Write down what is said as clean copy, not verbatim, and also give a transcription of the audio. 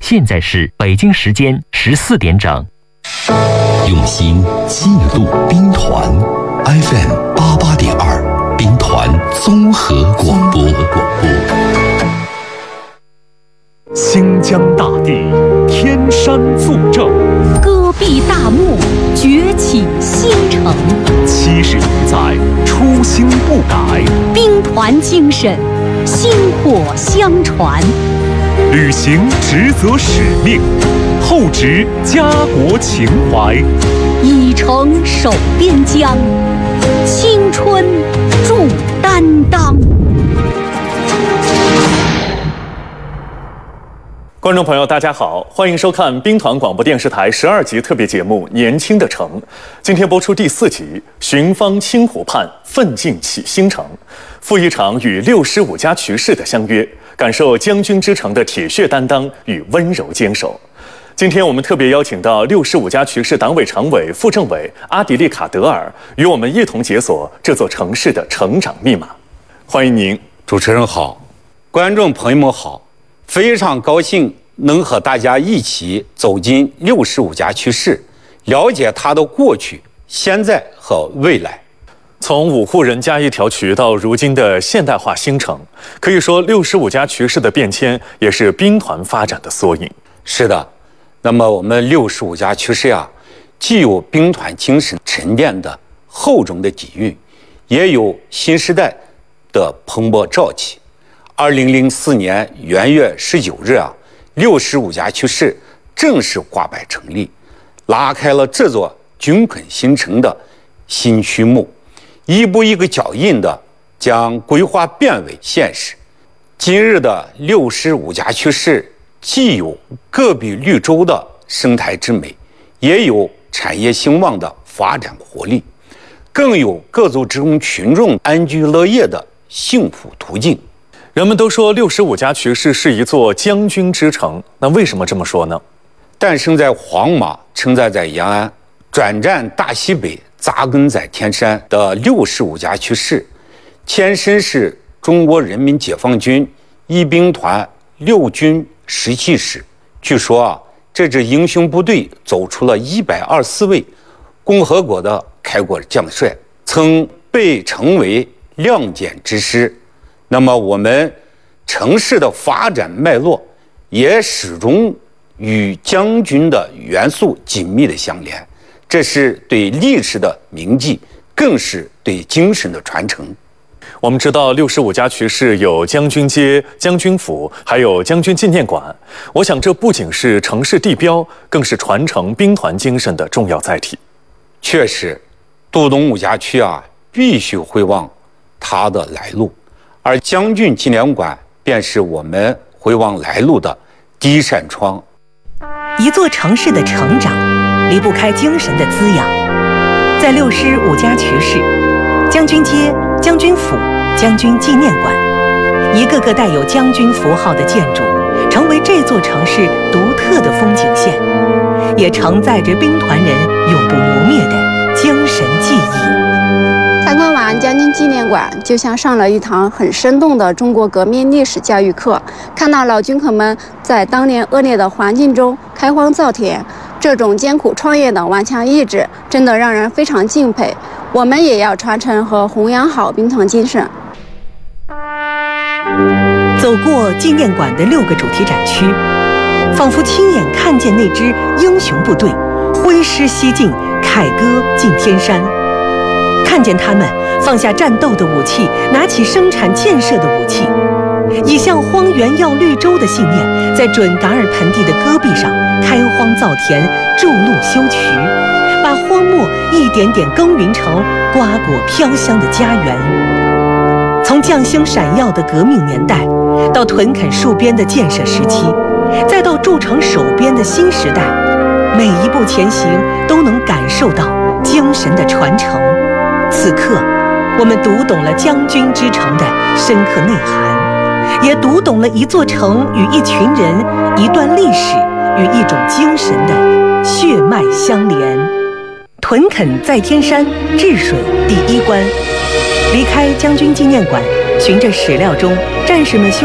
现在是北京时间14点整。 用心记录兵团 FM 88.2，兵团综合广播。 新疆大地，天山作证， 戈壁大漠，崛起新城。 70余载，初心不改， 兵团精神，薪火相传。 履行职责使命，厚植家国情怀， 以诚守边疆，青春铸担当。 观众朋友，大家好，欢迎收看兵团广播电视台12集特别节目《年轻的城》。今天播出第4集《寻芳青湖畔，奋进起新城》。赴一场与65家渠氏的相约，感受将军之城的铁血担当与温柔坚守。今天我们特别邀请到65家渠氏党委常委、副政委阿迪利卡德尔，与我们一同解锁这座城市的成长密码。欢迎您。 主持人好，观众朋友们好，非常高兴能和大家一起走进65家渠氏，了解它的过去、现在和未来。 从5户人家一条渠到如今的现代化新城，可以说65家渠氏的变迁也是兵团发展的缩影。 是的，那么我们65家渠氏啊，既有兵团精神沉淀的厚重的底蕴，也有新时代的蓬勃朝气。2004年元月19日啊，65家渠氏正式挂牌成立，拉开了这座军垦新城的新序幕，一步一个脚印的将规划变为现实。今日的65家渠氏既有戈壁绿洲的生态之美，也有产业兴旺的发展活力，更有各族职工群众安居乐业的幸福途径。 人们都说65家渠氏是一座将军之城，那为什么这么说呢？ 诞生在黄马，承载在延安，转战大西北，扎根在天山的65家渠氏，前身是中国人民解放军一兵团6军17师。据说啊，这支英雄部队走出了124位共和国的开国将帅，曾被称为亮剑之师。那么我们城市的发展脉络也始终与将军的元素紧密的相连，这是对历史的铭记，更是对精神的传承。 我们知道65家渠氏有将军街、将军府，还有将军纪念馆。我想这不仅是城市地标，更是传承兵团精神的重要载体。 确实，读懂5家渠啊，必须回望它的来路，而将军纪念馆便是我们回望来路的第一扇窗。 一座城市的成长离不开精神的滋养。在65家渠氏，将军街、将军府、将军纪念馆，一个个带有将军符号的建筑，成为这座城市独特的风景线，也承载着兵团人永不磨灭的精神记忆。 参观完将军纪念馆，就像上了一堂很生动的中国革命历史教育课，看到老军垦们在当年恶劣的环境中开荒造田，这种艰苦创业的顽强意志，真的让人非常敬佩。我们也要传承和弘扬好兵团精神。 走过纪念馆的6个主题展区，仿佛亲眼看见那支英雄部队挥师西进，凯歌进天山。看见他们放下战斗的武器，拿起生产建设的武器，以向荒原要绿洲的信念，在准噶尔盆地的戈壁上开荒造田，筑路修渠，把荒漠一点点耕耘成瓜果飘香的家园。从匠心闪耀的革命年代，到屯垦戍边的建设时期，再到筑城守边的新时代，每一步前行都能感受到精神的传承。此刻，我们读懂了将军之城的深刻内涵，也读懂了一座城与一群人、一段历史与一种精神的血脉相连。屯垦在天山，治水第一关。离开将军纪念馆，循着史料中战士们